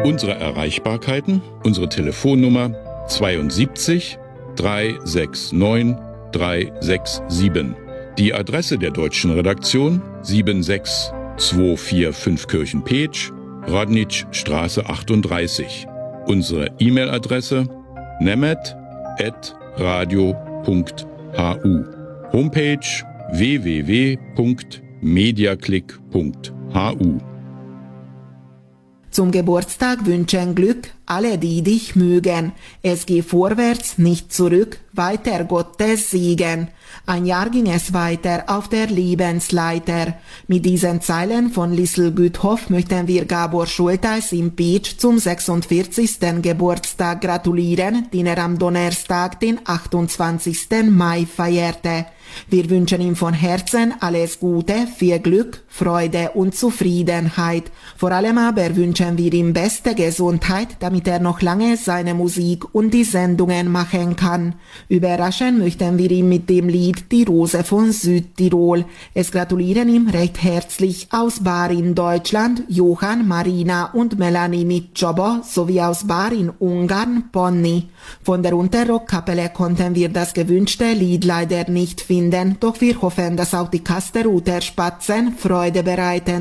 Unsere Erreichbarkeiten, unsere Telefonnummer 72 369 367. Die Adresse der deutschen Redaktion 76245 Kirchen-Petsch, Rodnitzstraße 38. Unsere E-Mail-Adresse nemet@radio.hu. Homepage www.mediaclick.hu. Zum Geburtstag wünschen Glück alle, die dich mögen. Es geht vorwärts, nicht zurück, weiter Gottes Segen. Ein Jahr ging es weiter auf der Lebensleiter. Mit diesen Zeilen von Liesl Güthoff möchten wir Gabor Schultheiss in Pécs zum 46. Geburtstag gratulieren, den er am Donnerstag, den 28. Mai feierte. Wir wünschen ihm von Herzen alles Gute, viel Glück, Freude und Zufriedenheit. Vor allem aber wünschen wir ihm beste Gesundheit, damit er noch lange seine Musik und die Sendungen machen kann. Überraschen möchten wir ihm mit dem Lied Die Rose von Südtirol. Es gratulieren ihm recht herzlich aus Bar in Deutschland Johann, Marina und Melanie mit Csoba sowie aus Bar in Ungarn Ponni. Von der Unterrockkapelle konnten wir das gewünschte Lied leider nicht finden, doch wir hoffen, dass auch die Kasteruter Spatzen Freude bereiten